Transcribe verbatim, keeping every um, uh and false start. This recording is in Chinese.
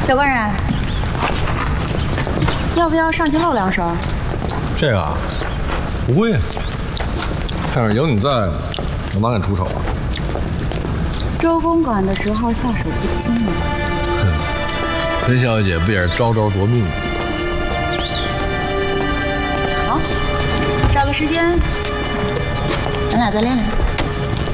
小官人，要不要上去露两手？ 这个啊，不会。但是有你在，我哪敢出手啊？ 周公馆的时候下手不轻啊。 哼，陈小姐不也是招招夺命吗？ 好，找个时间，咱俩再练练。